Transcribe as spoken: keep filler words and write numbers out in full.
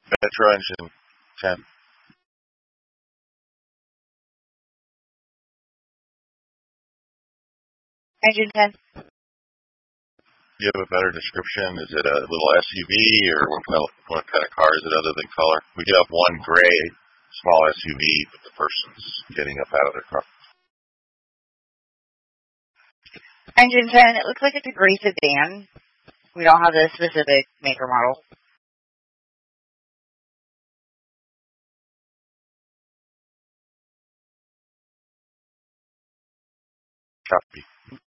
Metro Engine ten. Engine ten. Do you have a better description? Is it a little S U V, or what kind of, what kind of car is it other than color? We get up one gray, small S U V, but the person's getting up out of their car. Engine ten, it looks like it's a gray sedan. We don't have the specific maker model. Copy.